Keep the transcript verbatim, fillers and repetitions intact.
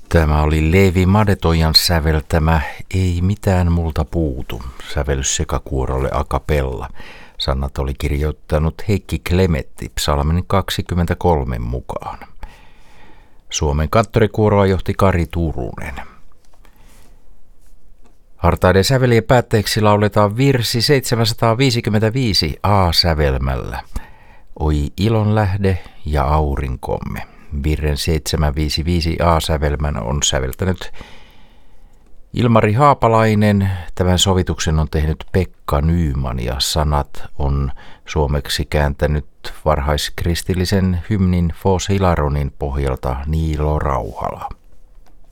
Tämä oli Leevi Madetojan säveltämä Ei mitään multa puutu, sävellys sekakuorolle a cappella. Sanat oli kirjoittanut Heikki Klemetti psalmin kaksikymmentäkolme mukaan. Suomen kanttorikuoroa johti Kari Turunen. Hartaiden sävelien päätteeksi lauletaan virsi seitsemänsataaviisikymmentäviisi A-sävelmällä. Oi ilonlähde ja aurinkomme. Virren seitsemänsataaviisikymmentäviisi A-sävelmän on säveltänyt Ilmari Haapalainen. Tämän sovituksen on tehnyt Pekka Nyman ja sanat on suomeksi kääntänyt varhaiskristillisen hymnin Fos Hilaronin pohjalta Niilo Rauhala.